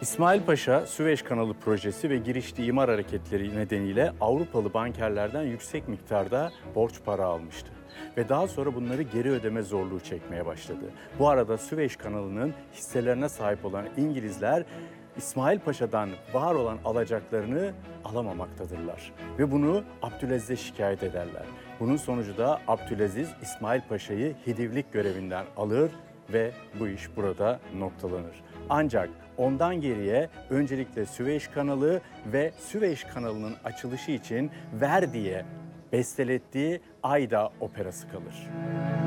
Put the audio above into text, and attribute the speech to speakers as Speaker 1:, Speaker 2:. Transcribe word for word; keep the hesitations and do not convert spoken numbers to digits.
Speaker 1: İsmail Paşa, Süveyş Kanalı projesi ve giriştiği imar hareketleri nedeniyle Avrupalı bankerlerden yüksek miktarda borç para almıştı. Ve daha sonra bunları geri ödeme zorluğu çekmeye başladı. Bu arada Süveyş Kanalı'nın hisselerine sahip olan İngilizler, İsmail Paşa'dan var olan alacaklarını alamamaktadırlar. Ve bunu Abdülaziz'e şikayet ederler. Bunun sonucu da Abdülaziz, İsmail Paşa'yı hidivlik görevinden alır ve bu iş burada noktalanır. Ancak ondan geriye öncelikle Süveyş Kanalı ve Süveyş Kanalı'nın açılışı için Verdi'ye bestelettiği Ayda operası kalır.